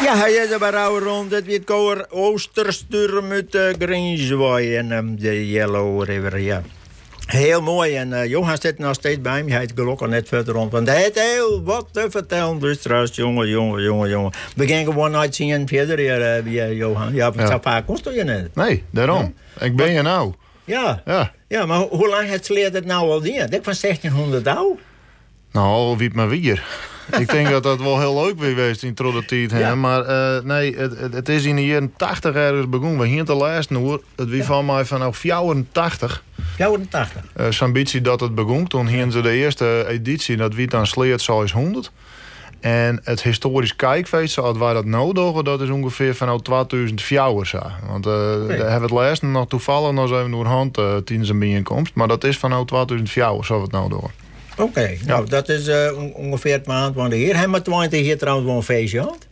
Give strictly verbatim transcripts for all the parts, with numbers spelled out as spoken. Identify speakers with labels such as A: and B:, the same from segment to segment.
A: Ja, hij is er bij rond. Het weer kouder oosterstuur met uh, Greensway en um, de Yellow River, ja. Heel mooi. En uh, Johan zit nog steeds bij hem. Hij heeft gelukkig net verder rond. Want hij heeft heel wat te vertellen. Dus trouwens, jongen, jongen, jongen, jongen. We gaan gewoon uitzien verder hier, uh, bij, uh, Johan. Ja, ja. Zo vaak kost je net.
B: Nee, daarom. Ja? Ik ben je nou.
A: Ja.
B: Ja.
A: Ja, maar ho- hoe lang het leert het nou al niet? Ik van zestienhonderd oud.
B: Nou, wie het maar weer. Ik denk dat dat wel heel leuk weer geweest in de tijd. Ja. Maar uh, nee, het, het, het is in de jaren tachtig ergens begonnen. We hier te lezen hoor. Het wie ja. van mij vanaf vierentachtig.
A: vierentachtig.
B: Uh, Zo'n beetje dat het begon. Toen hier ze de eerste editie. Dat wie dan sleert zeshonderd. En het historisch kijkfeest, zoals wij dat nou doen, dat is ongeveer vanaf tweeduizend vier. Zo. Want uh, okay. daar hebben we het laatst nog toevallig nog even door hand uh, tijdens een bijeenkomst. Maar dat is vanaf tweeduizend vier, zo we het nou doen.
A: Oké, okay, ja. Nou dat is uh, ongeveer het maand van de heer. Hebben we twintig hier trouwens wel een feestje gehad?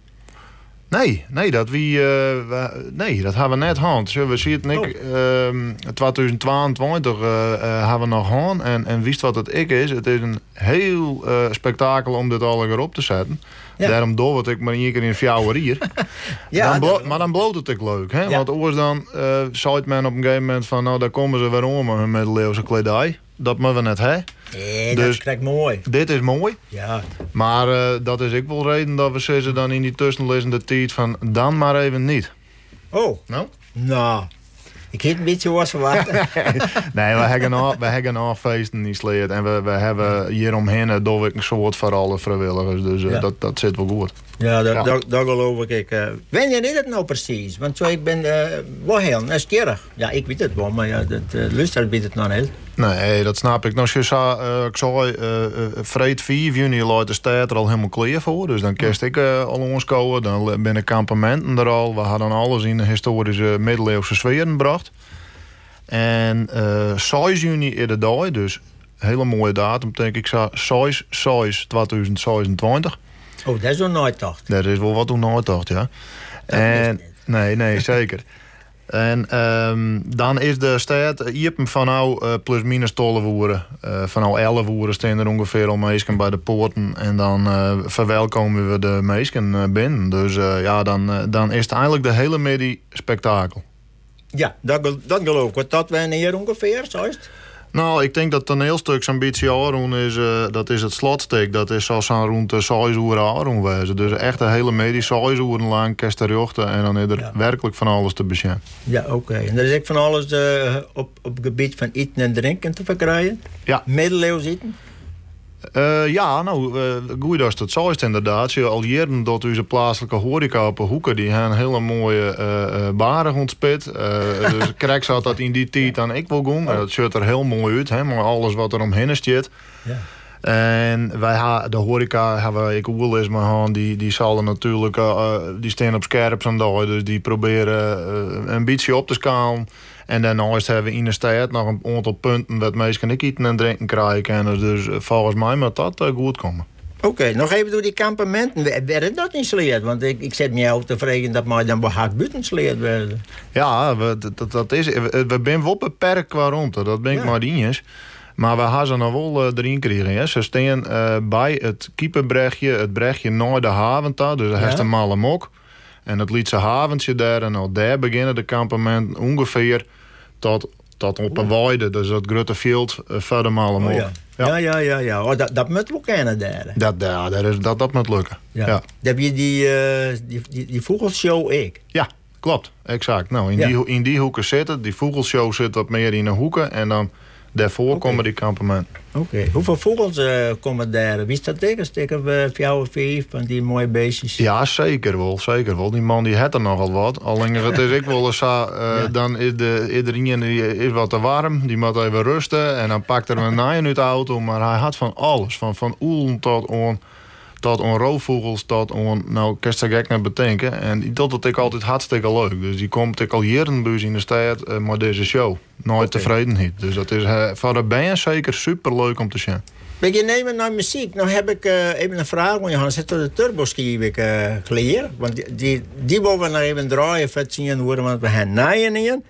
B: Nee, nee, dat wie, uh, we, nee, dat hebben we net gehad. We zien het niet. Uh, tweeduizend tweeëntwintig uh, uh, hebben we nog gehad. En, en wist wat het ik is. Het is een heel uh, spektakel om dit al erop te zetten. Ja. Daarom doe wat ik maar één keer in vier uur hier. Ja, dan blo- maar dan bloot het ik leuk. Hè? Ja. Want oors dan uh, zei men op een gegeven moment van... nou, daar komen ze weer om met hun middeleeuwse kledij. Dat moeten we net hebben.
A: Nee,
B: dus
A: dat is krijg mooi.
B: Dit is mooi.
A: Ja.
B: Maar uh, dat is ook wel reden dat we zeggen dan in die tussenliggende tijd van... dan maar even niet.
A: Oh.
B: Nou?
A: Nou... Ik heb een beetje zoals verwacht.
B: Nee, we hebben al, we hebben al feesten niet sleerd. En we, we hebben hieromheen door een soort voor alle vrijwilligers. Dus uh, ja. dat, dat zit wel goed.
A: Ja, dat, ja. dat, dat geloof ik. Uh, wanneer is het nou precies? Want zo, ik ben uh, wel heel nieuwsgierig. Ja, ik weet het wel, maar ja, dat uh, luistert weet het nog niet.
B: Nee, dat snap ik. Nou, je zei, uh, ik zei, uh, uh, vreed vier juni laat de stad er al helemaal klaar voor. Dus dan kerst ik uh, al ons komen. Dan binnen kampementen er al. We hadden alles in de historische middeleeuwse sfeer gebracht. En uh, zes juni is de dag, dus een hele mooie datum, denk ik. zes zes tweeduizend zesenentwintig.
A: Oh, dat is wel nooit dacht.
B: Dat is wel wat toen nooit dacht, ja. Dat en, nee, nee, zeker. En um, dan is de stad hier van nou uh, plus minus tollen woeren. Uh, van nou elf woeren staan er ongeveer al meesken bij de poorten. En dan uh, verwelkomen we de meesken uh, binnen. Dus uh, ja, dan, uh, dan is het eigenlijk de hele middag spektakel.
A: Ja, dat, dat geloof ik. Wat dat wanneer ongeveer, zo is het?
B: Nou, ik denk dat het toneelstuk zo'n beetje Aron is, uh, dat is het slotstuk. Dat is zo'n rond de zes uur Aron wezen. Dus echt een hele medie, zes uur lang kerstterjochten. En dan is er ja. werkelijk van alles te bezien. Ja,
A: oké. Okay. En er is ook van alles uh, op, op het gebied van eten en drinken te verkrijgen?
B: Ja.
A: Middeleeuws eten?
B: Uh, ja, nou, uh, goed als dat zo is inderdaad. Je al jaren dat onze plaatselijke horeca op de hoeken... die hebben hele mooie uh, uh, baren ontspit. Uh, dus ik krijg zo dat in die tijd dan ik wil gaan. Dat ziet er heel mooi uit, hè, maar alles wat er omheen staat. Ja. En wij ha, de horeca hebben ik wel eens maar die die zullen natuurlijk uh, die staan op scherp vandaag, dus die proberen uh, een beetje op te schalen. En daarnaast hebben we in de stad nog een aantal punten dat mensen niet eten en drinken krijgen. Dus uh, volgens mij moet dat uh, goed komen.
A: Oké, okay, nog even door die kampementen. Werden dat niet sleerd? Want ik, ik zet me jou te vregen dat mij dan wel hard buiten sleerd werden.
B: Ja, we, dat, dat is, we, we zijn wel beperkt qua rondte. Dat ben ik ja. maar dienst. Maar we gaan ze nog wel uh, erin krijgen. Hè. Ze staan uh, bij het keeperbrechtje, het brechtje naar de haven. Dus dat ja. is een malle mok. En het Lietse haventje daar. En al daar beginnen de kampementen ongeveer tot, tot op een weide. Dus dat grote veld uh, verder malle mok. Oh, ja.
A: Ja. ja, ja, ja. ja. Oh, dat, dat moet wel kennen daar.
B: Dat, ja, dat, is, dat, dat moet lukken.
A: Ja.
B: Ja.
A: Heb je die, uh, die, die, die vogelshow ik?
B: Ja, klopt. Exact. Nou, in, ja. die, in die hoeken zitten. Die vogelshow zit wat meer in de hoeken. En dan... Daarvoor okay. komen die kampementen.
A: Oké. Okay. Hoeveel vogels uh, komen daar? Wie is dat tegen? Steken we vier of vijf van die mooie beestjes?
B: Ja, zeker wel. Zeker wel. Die man die heeft er nogal wat. Alleen het is ik wel eens uh, ja. dan is de iedereen die is wat te warm. Die moet even rusten. En dan pakt er een naaien uit de auto. Maar hij had van alles. Van, van oelen tot on, tot on roofvogels. Tot on, nou, kan je gek naar bedenken. En die doet het ik altijd hartstikke leuk. Dus die komt ik al jaren bij in de stad uh, met deze show. Nooit okay. tevredenheid. Dus dat is uh, voor de band zeker super leuk om te zien.
A: Ben je nemen naar muziek? Nou heb ik uh, even een vraag. Want je gaat zitten de turboski heb ik uh, geleerd. Want die, die, die willen we nog even draaien. Vet zien horen. Want we hebben naaien in.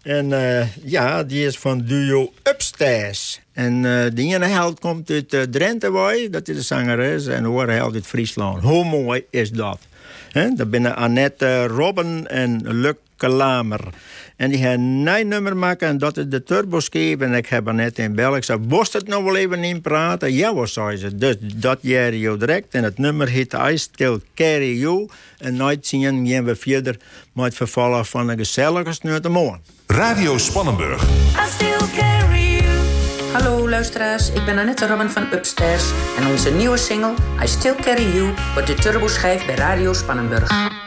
A: En uh, ja, die is van duo Upstairs. En uh, de ene helft komt uit uh, Drenthe, dat is de zangeres. En de andere helft uit Friesland. Hoe mooi is dat? He? Dat zijn Annette Robben en Luc Lamer. En die gaan een nummer maken en dat is de Turboscape. En ik heb net in België gezegd, moest het nou wel even in praten? Ja, wat zei ze. Dus dat jaar je direct. En het nummer heet I Still Carry You. En nooit zien gaan we verder met het vervallen van een gezellige snuitermoorn.
C: Radio Spannenburg.
D: I still carry you. Hallo luisteraars, ik ben Annette Robben van Upstairs. En onze nieuwe single I Still Carry You wordt de turboschijf bij Radio Spannenburg.